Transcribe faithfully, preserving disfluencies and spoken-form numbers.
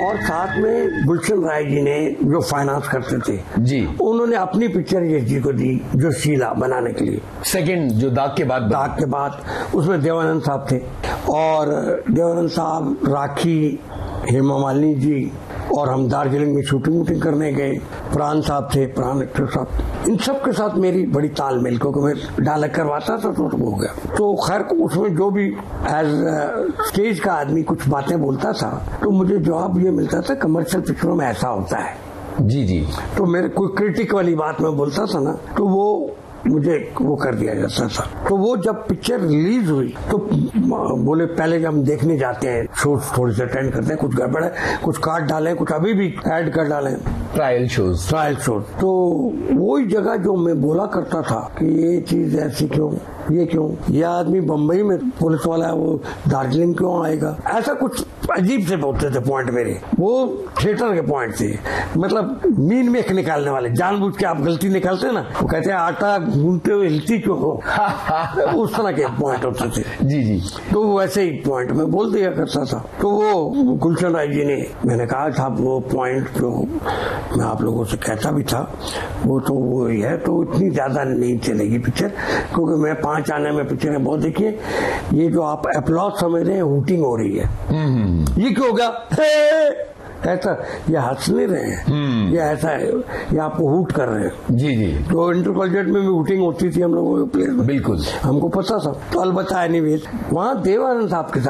और साथ में गुलशन राय जी ने जो फाइनेंस करते थे जी, उन्होंने अपनी पिक्चर यश जी को दी जो शीला बनाने के लिए, सेकंड जो दाग के बाद दाग के बाद उसमें देवानंद साहब थे और देवानंद साहब, राखी, हेमा मालिनी जी और हम दार्जिलिंग में शूटिंग वूटिंग करने गए। प्राण साहब थे, प्राण एक्टर साहब, इन सब के साथ मेरी बड़ी तालमेल, क्योंकि मैं डायलॉग करवाता था तो हो गया। तो खैर उसमें जो भी एज स्टेज का आदमी कुछ बातें बोलता था तो मुझे जवाब ये मिलता था कमर्शियल पिक्चरों में ऐसा होता है। जी जी। तो मेरे कोई क्रिटिक वाली बात मैं बोलता था ना तो वो मुझे वो कर दिया जाता था। तो वो जब पिक्चर रिलीज हुई तो बोले पहले जब हम देखने जाते हैं शोज थोड़ी से अटेंड करते हैं, कुछ गड़बड़ है, कुछ काट डालें, कुछ अभी भी ऐड कर डालें, ट्रायल शोज ट्रायल शोज। तो वही जगह जो मैं बोला करता था कि ये चीज ऐसी क्यों, ये क्यों, ये आदमी बम्बई में पुलिस वाला है, वो दार्जिलिंग क्यों आएगा, ऐसा कुछ अजीब से बोलते थे पॉइंट मेरे। वो थिएटर के पॉइंट थे, मतलब मीन में निकालने वाले, जानबूझ के आप गलती निकालते ना, वो कहते हैं आटा गूंथते हुए हिलती क्यों हो, उस तरह के पॉइंट होते थे। जी जी। तो वैसे ही पॉइंट में बोल दिया करता था। तो वो गुलशन राय जी ने, मैंने कहा था वो पॉइंट जो मैं आप लोगों से कहता भी था वो तो वो ही है, तो इतनी ज्यादा नहीं चलेगी पिक्चर, क्योंकि मैं पांच आने में पिक्चरें बहुत देखी है। ये जो आप अप्लॉज समझ रहे हैं, हूटिंग हो रही है, ये क्यों हो गया, ऐसा, ये हंस नहीं रहे हैं, ये ऐसा है, ये आपको हूट कर रहे हैं। जी जी। तो इंटर कॉलेज में भी हूटिंग होती थी हम लोगों के प्लेस में, बिल्कुल हमको पता था। तो अलबत्ता एनीवेज वहाँ देवानंद साहब के साथ